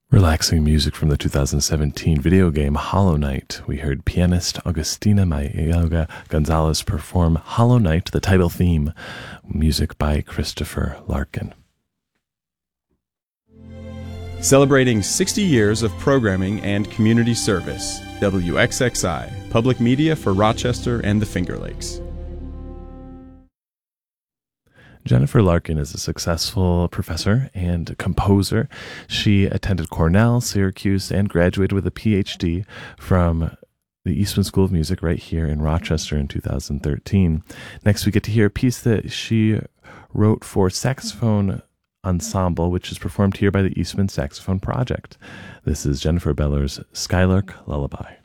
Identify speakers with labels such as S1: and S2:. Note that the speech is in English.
S1: Relaxing music from the 2017 video game Hollow Knight. We heard pianist Agustina Mayoga Gonzalez perform Hollow Knight, the title theme, music by Christopher Larkin.
S2: Celebrating 60 years of programming and community service, WXXI, public media for Rochester and the Finger Lakes.
S1: Jennifer Larkin is a successful professor and composer. She attended Cornell, Syracuse, and graduated with a PhD from the Eastman School of Music right here in Rochester in 2013. Next, we get to hear a piece that she wrote for saxophone ensemble, which is performed here by the Eastman Saxophone Project. This is Jennifer Beller's Skylark Lullaby.